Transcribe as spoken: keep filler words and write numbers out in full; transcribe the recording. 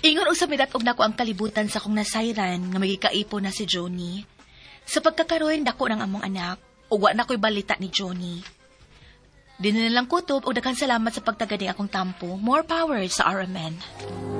Ingon usab midat og nako ang kalibutan sa kong nasayran nga magikaipo na si Johnny. Sa pagkakaroon dako ng among anak, ug wa na ko'y balita ni Johnny. Di na lang kutob og daghang salamat sa pagtaganing akong tampo. More power sa R M N.